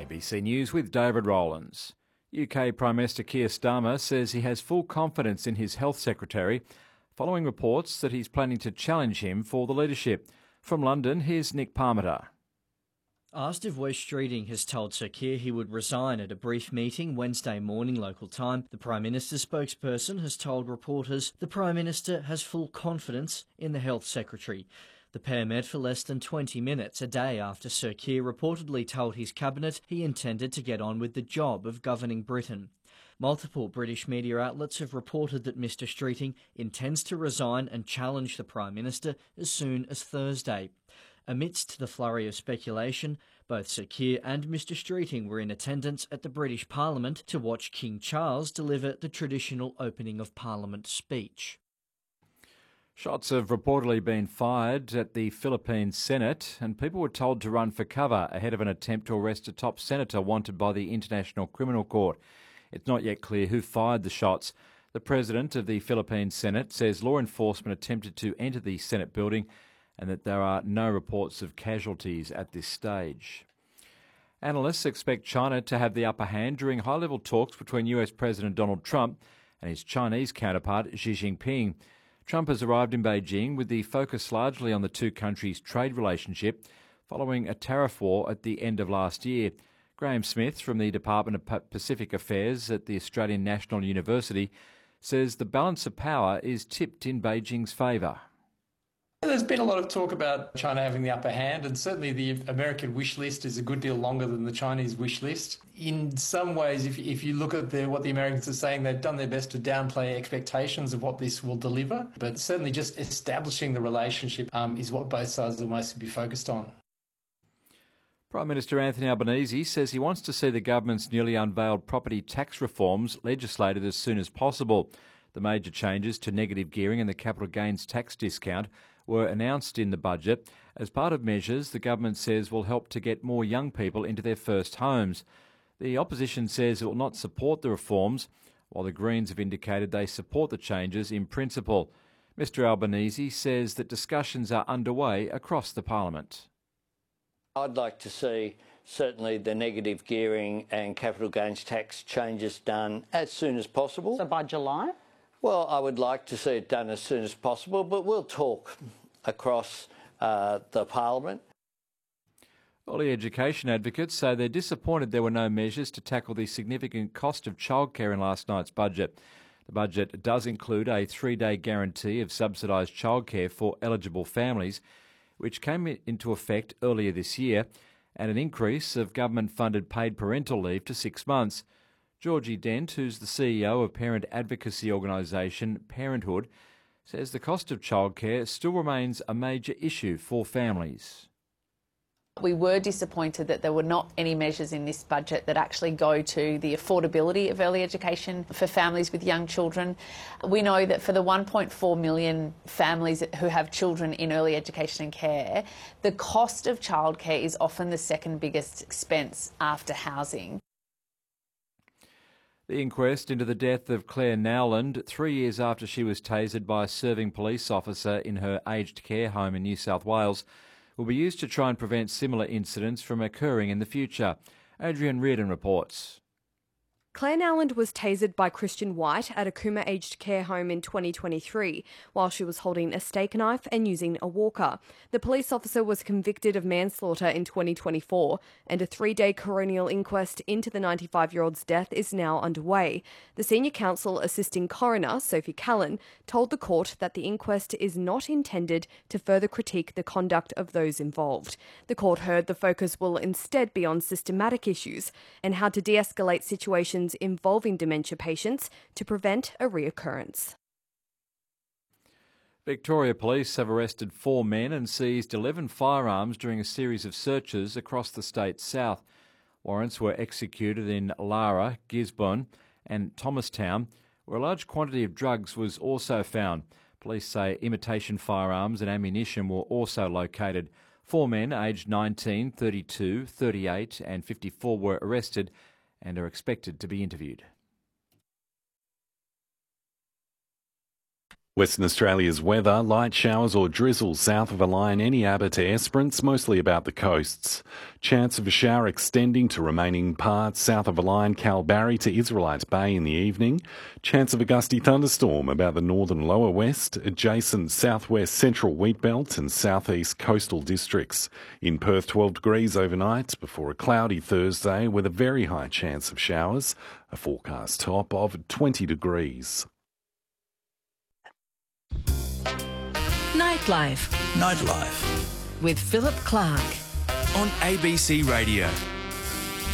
ABC News with David Rowlands. UK Prime Minister Keir Starmer says he has full confidence in his Health Secretary, following reports that he's planning to challenge him for the leadership. From London, here's Nick Parmenter. Asked if Wes Streeting has told Sir Keir he would resign at a brief meeting Wednesday morning local time, the Prime Minister's spokesperson has told reporters the Prime Minister has full confidence in the Health Secretary. The pair met for less than 20 minutes a day after Sir Keir reportedly told his cabinet he intended to get on with the job of governing Britain. Multiple British media outlets have reported that Mr Streeting intends to resign and challenge the Prime Minister as soon as Thursday. Amidst the flurry of speculation, both Sir Keir and Mr Streeting were in attendance at the British Parliament to watch King Charles deliver the traditional opening of Parliament speech. Shots have reportedly been fired at the Philippine Senate, and people were told to run for cover ahead of an attempt to arrest a top senator wanted by the International Criminal Court. It's not yet clear who fired the shots. The president of the Philippine Senate says law enforcement attempted to enter the Senate building and that there are no reports of casualties at this stage. Analysts expect China to have the upper hand during high-level talks between US President Donald Trump and his Chinese counterpart Xi Jinping. Trump has arrived in Beijing with the focus largely on the two countries' trade relationship following a tariff war at the end of last year. Graham Smith from the Department of Pacific Affairs at the Australian National University says the balance of power is tipped in Beijing's favour. There's been a lot of talk about China having the upper hand, and certainly the American wish list is a good deal longer than the Chinese wish list. In some ways, if you look at what the Americans are saying, they've done their best to downplay expectations of what this will deliver, but certainly just establishing the relationship is what both sides will mostly be focused on. Prime Minister Anthony Albanese says he wants to see the government's newly unveiled property tax reforms legislated as soon as possible. The major changes to negative gearing and the capital gains tax discount were announced in the budget as part of measures the government says will help to get more young people into their first homes. The opposition says it will not support the reforms, while the Greens have indicated they support the changes in principle. Mr Albanese says that discussions are underway across the parliament. I'd like to see certainly the negative gearing and capital gains tax changes done as soon as possible. So by July? Well, I would like to see it done as soon as possible, but we'll talk across the parliament. Early education advocates say they're disappointed there were no measures to tackle the significant cost of childcare in last night's budget. The budget does include a 3-day guarantee of subsidised childcare for eligible families, which came into effect earlier this year, and an increase of government-funded paid parental leave to 6 months. Georgie Dent, who's the CEO of parent advocacy organisation Parenthood, says the cost of childcare still remains a major issue for families. We were disappointed that there were not any measures in this budget that actually go to the affordability of early education for families with young children. We know that for the 1.4 million families who have children in early education and care, the cost of childcare is often the second biggest expense after housing. The inquest into the death of Claire Nowland 3 years after she was tasered by a serving police officer in her aged care home in New South Wales will be used to try and prevent similar incidents from occurring in the future. Adrian Reardon reports. Claire Nowland was tasered by Christian White at a Cooma aged care home in 2023 while she was holding a steak knife and using a walker. The police officer was convicted of manslaughter in 2024 and a 3-day coronial inquest into the 95-year-old's death is now underway. The senior counsel assisting coroner, Sophie Callan, told the court that the inquest is not intended to further critique the conduct of those involved. The court heard the focus will instead be on systematic issues and how to de-escalate situations involving dementia patients to prevent a reoccurrence. Victoria Police have arrested 4 men and seized 11 firearms during a series of searches across the state's south. Warrants were executed in Lara, Gisborne and Thomastown, where a large quantity of drugs was also found. Police say imitation firearms and ammunition were also located. 4 men aged 19, 32, 38 and 54 were arrested and are expected to be interviewed. Western Australia's weather, light showers or drizzle south of a line, any Abbott to Esperance, mostly about the coasts. Chance of a shower extending to remaining parts south of a line, Kalbarri to Israelites Bay in the evening. Chance of a gusty thunderstorm about the northern lower west, adjacent southwest central wheatbelt and southeast coastal districts. In Perth, 12 degrees overnight before a cloudy Thursday with a very high chance of showers. A forecast top of 20 degrees. Nightlife with with Philip Clark on ABC Radio.